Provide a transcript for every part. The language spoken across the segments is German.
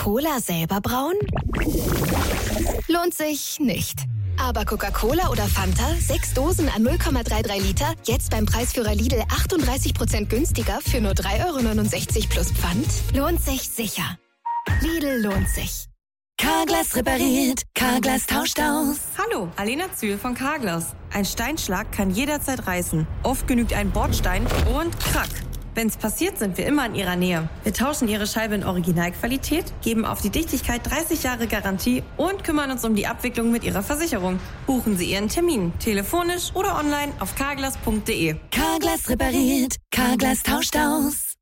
Cola selber brauen? Lohnt sich nicht. Aber Coca-Cola oder Fanta, 6 Dosen an 0,33 Liter, jetzt beim Preisführer Lidl 38% günstiger für nur 3,69 € plus Pfand? Lohnt sich sicher. Lidl lohnt sich. Carglass repariert, Carglass tauscht aus. Hallo, Alena Zühl von Carglass. Ein Steinschlag kann jederzeit reißen. Oft genügt ein Bordstein und krack. Wenn's passiert, sind wir immer in Ihrer Nähe. Wir tauschen Ihre Scheibe in Originalqualität, geben auf die Dichtigkeit 30 Jahre Garantie und kümmern uns um die Abwicklung mit Ihrer Versicherung. Buchen Sie Ihren Termin, telefonisch oder online auf carglass.de. Carglass repariert, Carglass tauscht aus.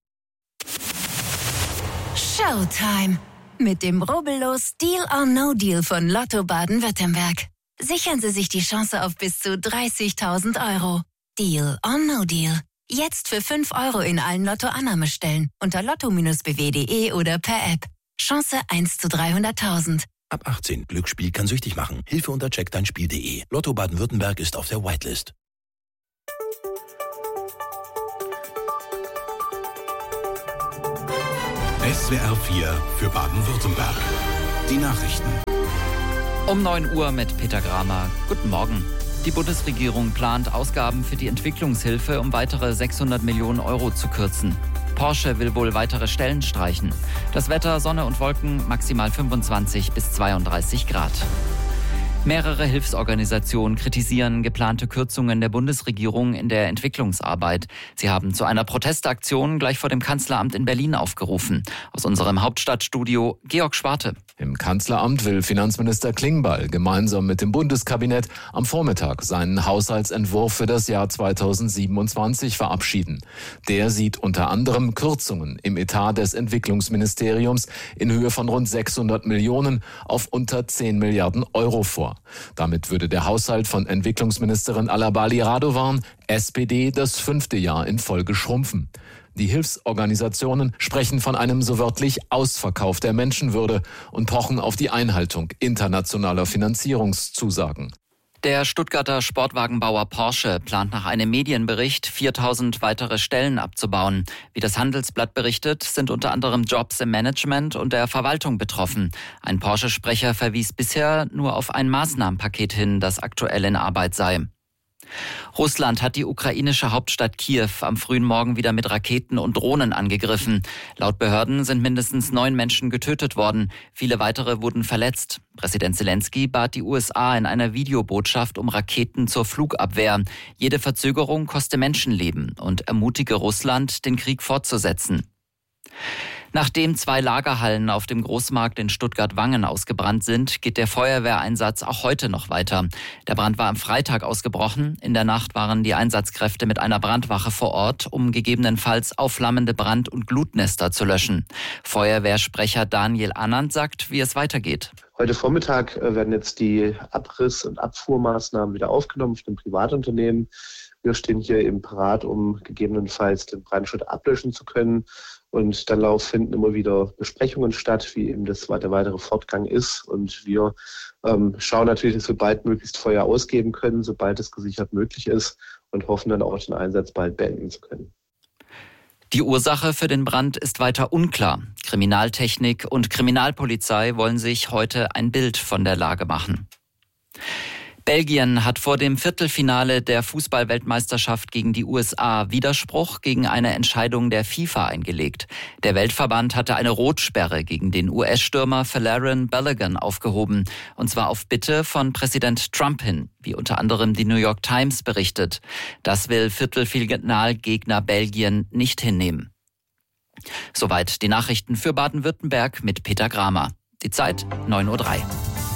Showtime. Mit dem rubbellos Deal or No Deal von Lotto Baden-Württemberg. Sichern Sie sich die Chance auf bis zu 30.000 €. Deal or No Deal. Jetzt für 5 € in allen Lotto-Annahmestellen unter lotto-bw.de oder per App. Chance 1 zu 300.000. Ab 18. Glücksspiel kann süchtig machen. Hilfe unter checkdeinspiel.de. Lotto Baden-Württemberg ist auf der Whitelist. SWR 4 für Baden-Württemberg. Die Nachrichten. Um 9 Uhr mit Peter Gramer. Guten Morgen. Die Bundesregierung plant, Ausgaben für die Entwicklungshilfe um weitere 600 Millionen € zu kürzen. Porsche will wohl weitere Stellen streichen. Das Wetter, Sonne und Wolken, maximal 25 bis 32 Grad. Mehrere Hilfsorganisationen kritisieren geplante Kürzungen der Bundesregierung in der Entwicklungsarbeit. Sie haben zu einer Protestaktion gleich vor dem Kanzleramt in Berlin aufgerufen. Aus unserem Hauptstadtstudio Georg Schwarte. Im Kanzleramt will Finanzminister Klingbeil gemeinsam mit dem Bundeskabinett am Vormittag seinen Haushaltsentwurf für das Jahr 2027 verabschieden. Der sieht unter anderem Kürzungen im Etat des Entwicklungsministeriums in Höhe von rund 600 Millionen auf unter 10 Milliarden € vor. Damit würde der Haushalt von Entwicklungsministerin Alabali Radovan, SPD, das 5. Jahr in Folge schrumpfen. Die Hilfsorganisationen sprechen von einem so wörtlich Ausverkauf der Menschenwürde und pochen auf die Einhaltung internationaler Finanzierungszusagen. Der Stuttgarter Sportwagenbauer Porsche plant nach einem Medienbericht 4.000 weitere Stellen abzubauen. Wie das Handelsblatt berichtet, sind unter anderem Jobs im Management und der Verwaltung betroffen. Ein Porsche-Sprecher verwies bisher nur auf ein Maßnahmenpaket hin, das aktuell in Arbeit sei. Russland hat die ukrainische Hauptstadt Kiew am frühen Morgen wieder mit Raketen und Drohnen angegriffen. Laut Behörden sind mindestens 9 Menschen getötet worden. Viele weitere wurden verletzt. Präsident Zelensky bat die USA in einer Videobotschaft um Raketen zur Flugabwehr. Jede Verzögerung koste Menschenleben und ermutige Russland, den Krieg fortzusetzen. Nachdem 2 Lagerhallen auf dem Großmarkt in Stuttgart-Wangen ausgebrannt sind, geht der Feuerwehreinsatz auch heute noch weiter. Der Brand war am Freitag ausgebrochen. In der Nacht waren die Einsatzkräfte mit einer Brandwache vor Ort, um gegebenenfalls aufflammende Brand- und Glutnester zu löschen. Feuerwehrsprecher Daniel Annand sagt, wie es weitergeht. Heute Vormittag werden jetzt die Abriss- und Abfuhrmaßnahmen wieder aufgenommen für ein Privatunternehmen. Wir stehen hier eben parat, um gegebenenfalls den Brandschutz ablöschen zu können. Und dann finden immer wieder Besprechungen statt, wie eben der weitere Fortgang ist. Und wir schauen natürlich, dass wir bald möglichst Feuer ausgeben können, sobald es gesichert möglich ist, und hoffen dann auch, den Einsatz bald beenden zu können. Die Ursache für den Brand ist weiter unklar. Kriminaltechnik und Kriminalpolizei wollen sich heute ein Bild von der Lage machen. Belgien hat vor dem Viertelfinale der Fußball-Weltmeisterschaft gegen die USA Widerspruch gegen eine Entscheidung der FIFA eingelegt. Der Weltverband hatte eine Rotsperre gegen den US-Stürmer Folarin Balogun aufgehoben. Und zwar auf Bitte von Präsident Trump hin, wie unter anderem die New York Times berichtet. Das will Viertelfinalgegner Belgien nicht hinnehmen. Soweit die Nachrichten für Baden-Württemberg mit Peter Gramer. Die Zeit 9:03 Uhr.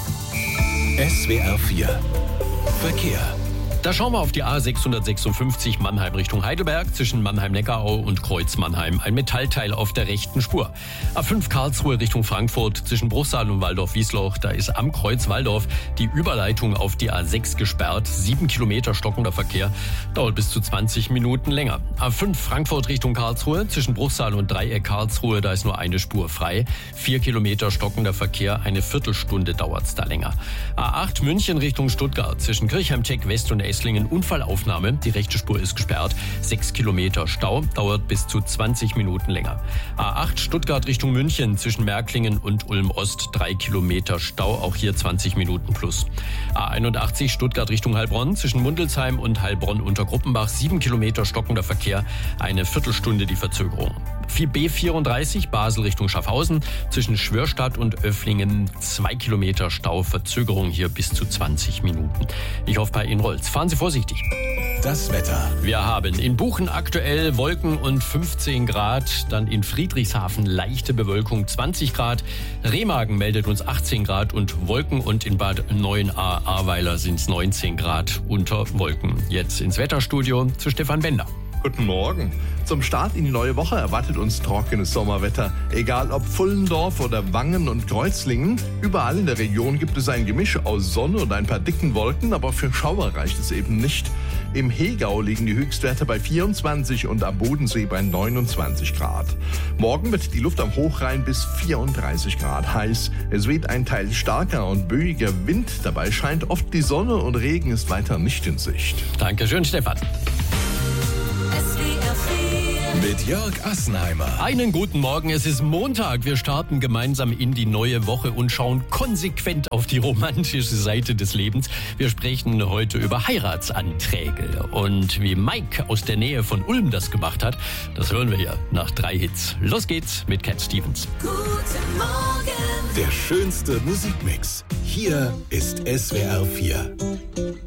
SWR 4 Verkehr. Da schauen wir auf die A656 Mannheim Richtung Heidelberg zwischen Mannheim-Neckarau und Kreuz-Mannheim. Ein Metallteil auf der rechten Spur. A5 Karlsruhe Richtung Frankfurt zwischen Bruchsal und Waldorf-Wiesloch. Da ist am Kreuz Waldorf die Überleitung auf die A6 gesperrt. 7 Kilometer stockender Verkehr. Dauert bis zu 20 Minuten länger. A5 Frankfurt Richtung Karlsruhe zwischen Bruchsal und Dreieck Karlsruhe. Da ist nur eine Spur frei. 4 Kilometer stockender Verkehr. Eine Viertelstunde dauert es da länger. A8 München Richtung Stuttgart zwischen Kirchheim-Check West und Eislingen Unfallaufnahme. Die rechte Spur ist gesperrt. 6 Kilometer Stau, dauert bis zu 20 Minuten länger. A8 Stuttgart Richtung München zwischen Märklingen und Ulm-Ost 3 Kilometer Stau, auch hier 20 Minuten plus. A81 Stuttgart Richtung Heilbronn zwischen Mundelsheim und Heilbronn unter Gruppenbach 7 Kilometer stockender Verkehr, eine Viertelstunde die Verzögerung. B34 Basel Richtung Schaffhausen zwischen Schwörstadt und Öfflingen 2 Kilometer Stau, Verzögerung hier bis zu 20 Minuten. Ich hoffe, bei Ihnen rollt's. Fahren Sie vorsichtig. Das Wetter. Wir haben in Buchen aktuell Wolken und 15 Grad, dann in Friedrichshafen leichte Bewölkung 20 Grad, Remagen meldet uns 18 Grad und Wolken und in Bad Neuenahr-Ahrweiler sind es 19 Grad unter Wolken. Jetzt ins Wetterstudio zu Stefan Bender. Guten Morgen. Zum Start in die neue Woche erwartet uns trockenes Sommerwetter. Egal ob Pfullendorf oder Wangen und Kreuzlingen, überall in der Region gibt es ein Gemisch aus Sonne und ein paar dicken Wolken, aber für Schauer reicht es eben nicht. Im Hegau liegen die Höchstwerte bei 24 und am Bodensee bei 29 Grad. Morgen wird die Luft am Hochrhein bis 34 Grad heiß. Es weht ein Teil starker und böiger Wind. Dabei scheint oft die Sonne und Regen ist weiter nicht in Sicht. Dankeschön, Stefan. Mit Jörg Assenheimer. Einen guten Morgen, es ist Montag. Wir starten gemeinsam in die neue Woche und schauen konsequent auf die romantische Seite des Lebens. Wir sprechen heute über Heiratsanträge. Und wie Mike aus der Nähe von Ulm das gemacht hat, das hören wir ja nach 3 Hits. Los geht's mit Cat Stevens. Guten Morgen. Der schönste Musikmix. Hier ist SWR 4.